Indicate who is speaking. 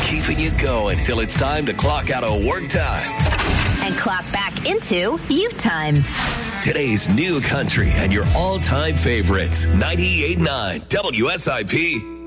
Speaker 1: keeping you going till it's time to clock out of work time.
Speaker 2: And clock back into youth time.
Speaker 1: Today's new country and your all-time favorites. 98.9 WSIP.